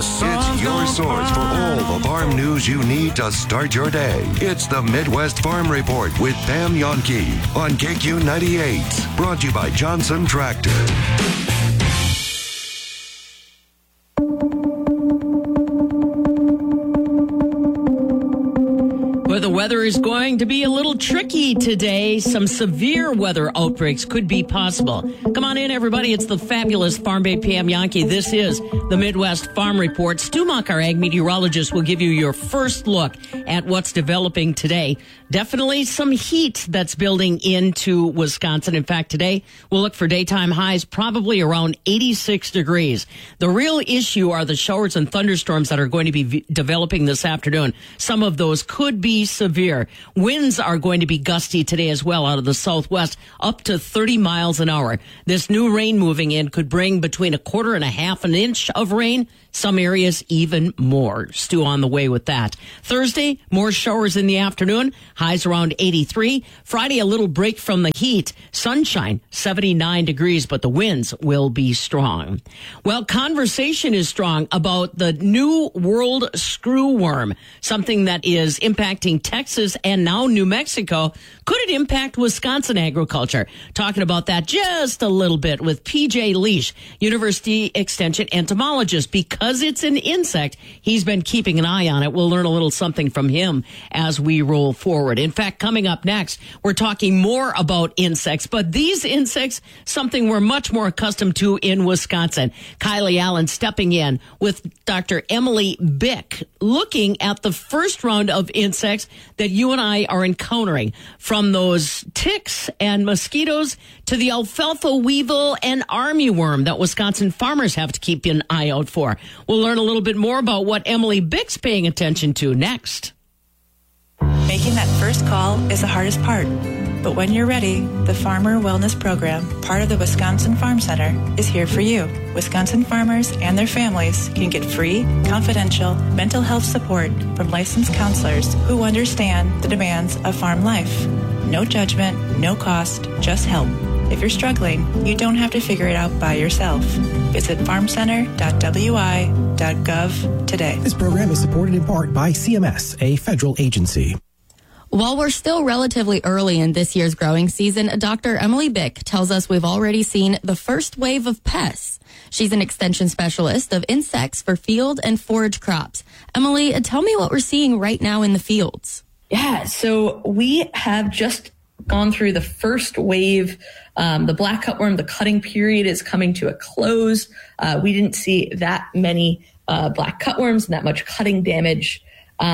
It's your source for all the farm news you need to start your day. It's the Midwest Farm Report with Pam Jahnke on KQ 98. Brought to you by Johnson Tractor. Well, the weather is going to be a little tricky today. Some severe weather outbreaks could be possible. Come on in, everybody. It's the fabulous Farm Babe Pam Jahnke. This is the Midwest Farm Report. Stu Muck, our ag meteorologist, will give you your first look at what's developing today. Definitely some heat that's building into Wisconsin. In fact, today we'll look for daytime highs probably around 86 degrees. The real issue are the showers and thunderstorms that are going to be developing this afternoon. Some of those could be severe. Winds are going to be gusty today as well out of the southwest, up to 30 miles an hour. This new rain moving in could bring between a quarter and a half an inch of rain. Some areas even more. Stu on the way with that. Thursday, more showers in the afternoon. Highs around 83. Friday, a little break from the heat. Sunshine, 79 degrees, but the winds will be strong. Well, conversation is strong about the new world screwworm, something that is impacting Texas and now New Mexico. Could it impact Wisconsin agriculture? Talking about that just a little bit with PJ Leash, University Extension entomologist. Because it's an insect, he's been keeping an eye on it. We'll learn a little something from him as we roll forward. In fact, coming up next, we're talking more about insects, but these insects, something we're much more accustomed to in Wisconsin. Kylie Allen stepping in with Dr. Emily Bick, looking at the first round of insects that you and I are encountering, from those ticks and mosquitoes to the alfalfa weevil and armyworm that Wisconsin farmers have to keep an eye out for. We'll learn a little bit more about what Emily Bick's paying attention to next. Making that first call is the hardest part. But when you're ready, the Farmer Wellness Program, part of the Wisconsin Farm Center, is here for you. Wisconsin farmers and their families can get free, confidential mental health support from licensed counselors who understand the demands of farm life. No judgment, no cost, just help. If you're struggling, you don't have to figure it out by yourself. Visit farmcenter.wi.gov today. This program is supported in part by CMS, a federal agency. While we're still relatively early in this year's growing season, Dr. Emily Bick tells us we've already seen the first wave of pests. She's an extension specialist of insects for field and forage crops. Emily, tell me what we're seeing right now in the fields. Yeah, so we have just gone through the first wave. The black cutworm, the cutting period is coming to a close. We didn't see that many black cutworms and that much cutting damage.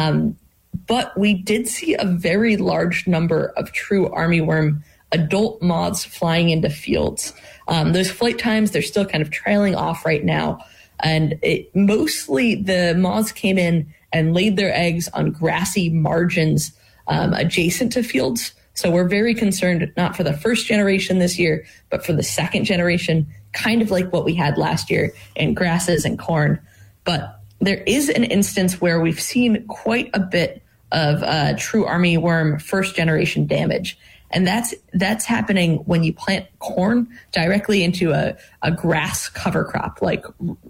But we did see a very large number of true armyworm adult moths flying into fields. Those flight times, they're still kind of trailing off right now. And mostly the moths came in and laid their eggs on grassy margins adjacent to fields. So we're very concerned, not for the first generation this year, but for the second generation, kind of like what we had last year in grasses and corn. But there is an instance where we've seen quite a bit of true armyworm first generation damage. And that's happening when you plant corn directly into a grass cover crop like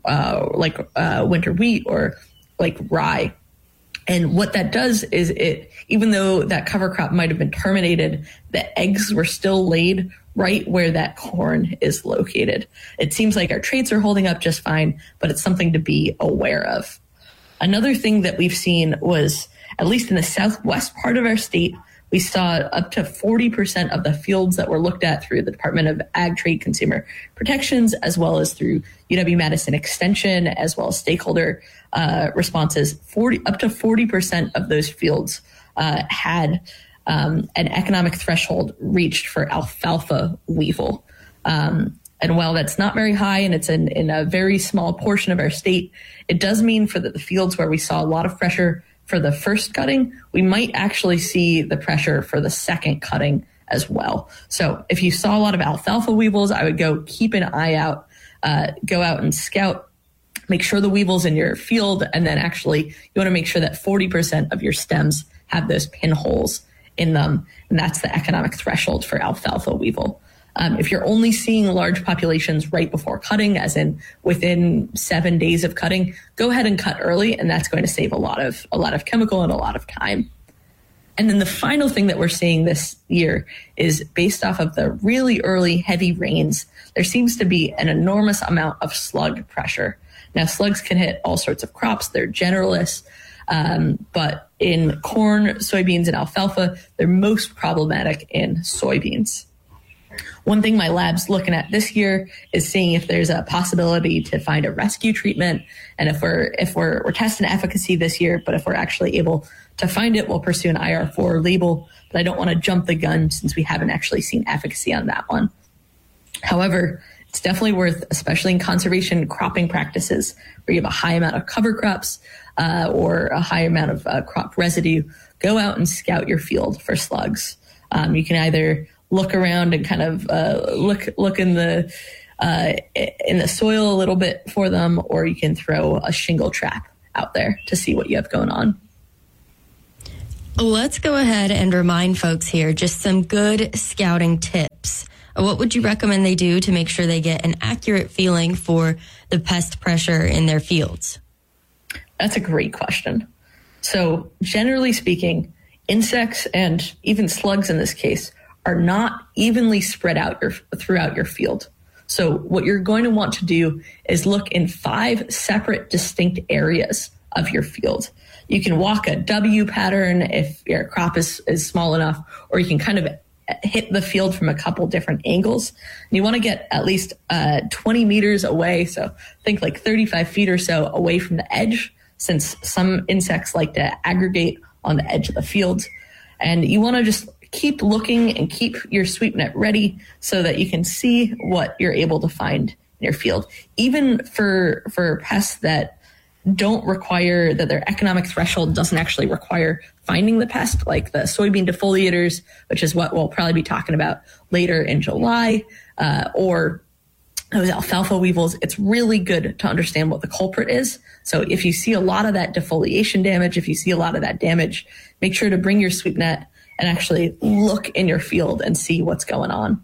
winter wheat or like rye. And what that does is even though that cover crop might have been terminated, the eggs were still laid right where that corn is located. It seems like our traits are holding up just fine, but it's something to be aware of. Another thing that we've seen was, at least in the southwest part of our state, we saw up to 40% of the fields that were looked at through the Department of Ag Trade Consumer Protections, as well as through UW-Madison Extension, as well as stakeholder responses. Up to 40% of those fields had an economic threshold reached for alfalfa weevil. And while that's not very high and it's in a very small portion of our state, it does mean for the fields where we saw a lot of pressure for the first cutting, we might actually see the pressure for the second cutting as well. So if you saw a lot of alfalfa weevils, I would go keep an eye out, go out and scout, make sure the weevil's in your field, and then actually you want to make sure that 40% of your stems have those pinholes in them, and that's the economic threshold for alfalfa weevil. If you're only seeing large populations right before cutting, as in within 7 days of cutting, go ahead and cut early, and that's going to save a lot of chemical and a lot of time. And then the final thing that we're seeing this year is based off of the really early heavy rains, there seems to be an enormous amount of slug pressure. Now, slugs can hit all sorts of crops. They're generalists. But in corn, soybeans, and alfalfa, they're most problematic in soybeans. One thing my lab's looking at this year is seeing if there's a possibility to find a rescue treatment. And if we're testing efficacy this year, but if we're actually able to find it, we'll pursue an IR4 label. But I don't want to jump the gun since we haven't actually seen efficacy on that one. However, it's definitely worth, especially in conservation cropping practices, where you have a high amount of cover crops or a high amount of crop residue, go out and scout your field for slugs. You can either look around and kind of look in the soil a little bit for them, or you can throw a shingle trap out there to see what you have going on. Let's go ahead and remind folks here just some good scouting tips. What would you recommend they do to make sure they get an accurate feeling for the pest pressure in their fields? That's a great question. So generally speaking, insects and even slugs in this case are not evenly spread out throughout your field. So what you're going to want to do is look in 5 separate distinct areas of your field. You can walk a W pattern if your crop is small enough, or you can kind of hit the field from a couple different angles. And you want to get at least 20 meters away, so think like 35 feet or so away from the edge, since some insects like to aggregate on the edge of the field. And you want to just keep looking and keep your sweep net ready so that you can see what you're able to find in your field. Even for pests that don't require, that their economic threshold doesn't actually require finding the pest, like the soybean defoliators, which is what we'll probably be talking about later in July, or those alfalfa weevils, it's really good to understand what the culprit is. So if you see a lot of that defoliation damage, if you see a lot of that damage, make sure to bring your sweep net and actually look in your field and see what's going on.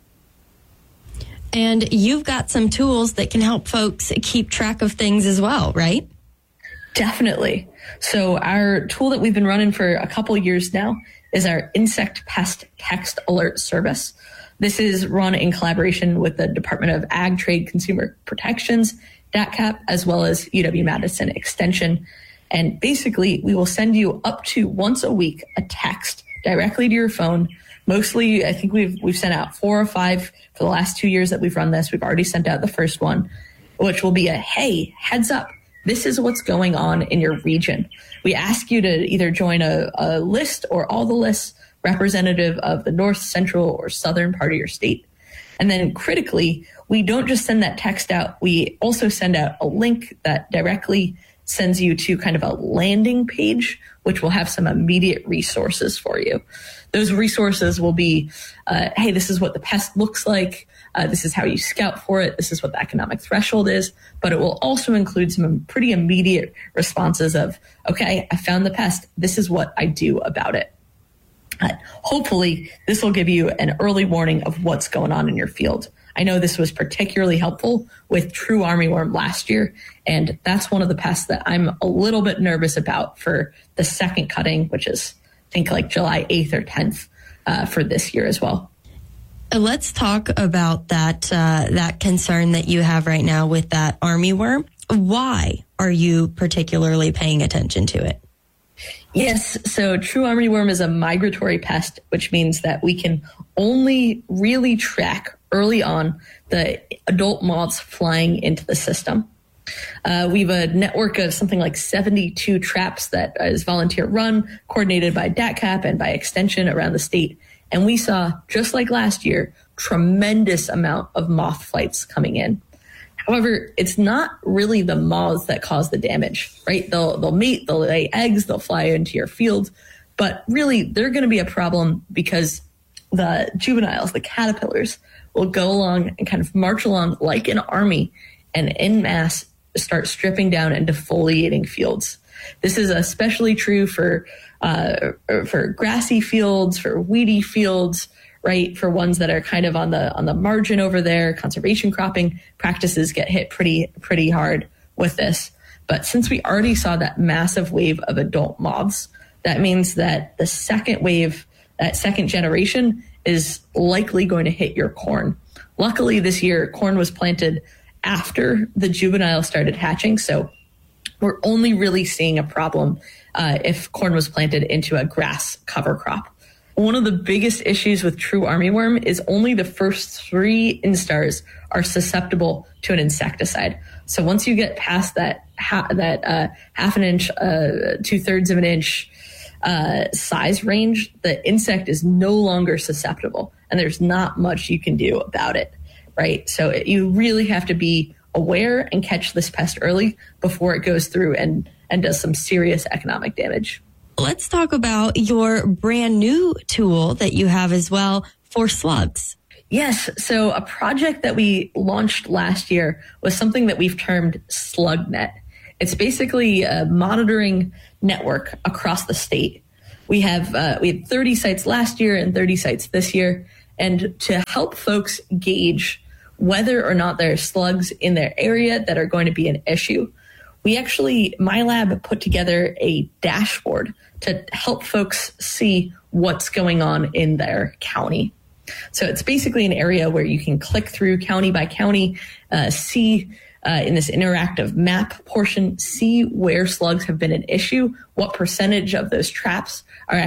And you've got some tools that can help folks keep track of things as well, right? Definitely. So our tool that we've been running for a couple of years now is our Insect Pest Text Alert Service. This is run in collaboration with the Department of Ag, Trade, Consumer Protections, DATCAP, as well as UW-Madison Extension. And basically, we will send you up to once a week a text directly to your phone. Mostly, I think we've sent out 4 or 5 for the last 2 years that we've run this. We've already sent out the first one, which will be a, hey, heads up. This is what's going on in your region. We ask you to either join a list or all the lists representative of the north, central, or southern part of your state. And then critically, we don't just send that text out. We also send out a link that directly sends you to kind of a landing page, which will have some immediate resources for you. Those resources will be, hey, this is what the pest looks like. This is how you scout for it. This is what the economic threshold is. But it will also include some pretty immediate responses of, okay, I found the pest. This is what I do about it. Hopefully, this will give you an early warning of what's going on in your field. I know this was particularly helpful with true armyworm last year, and that's one of the pests that I'm a little bit nervous about for the second cutting, which is, I think, like July 8th or 10th for this year as well. Let's talk about that concern that you have right now with that armyworm. Why are you particularly paying attention to it? Yes, so true armyworm is a migratory pest, which means that we can only really track early on the adult moths flying into the system. We have a network of something like 72 traps that is volunteer run, coordinated by DATCAP and by extension around the state. And we saw, just like last year, tremendous amount of moth flights coming in. However, it's not really the moths that cause the damage, right? They'll mate, they'll lay eggs, they'll fly into your field, but really they're going to be a problem because the juveniles, the caterpillars, will go along and kind of march along like an army and en masse start stripping down and defoliating fields. This is especially true for grassy fields, for weedy fields, right? For ones that are kind of on the margin over there, conservation cropping practices get hit pretty hard with this. But since we already saw that massive wave of adult moths, that means that the second wave, that second generation, is likely going to hit your corn. Luckily, this year, corn was planted after the juvenile started hatching, so we're only really seeing a problem if corn was planted into a grass cover crop. One of the biggest issues with true armyworm is only the first 3 instars are susceptible to an insecticide. So once you get past that half an inch, 2/3 of an inch size range, the insect is no longer susceptible, and there's not much you can do about it, right? So you really have to be aware and catch this pest early before it goes through and does some serious economic damage. Let's talk about your brand new tool that you have as well for slugs. Yes. So a project that we launched last year was something that we've termed SlugNet. It's basically a monitoring network across the state. We had 30 sites last year and 30 sites this year. And to help folks gauge whether or not there are slugs in their area that are going to be an issue, my lab put together a dashboard to help folks see what's going on in their county. So it's basically an area where you can click through county by county, see in this interactive map portion, see where slugs have been an issue, what percentage of those traps are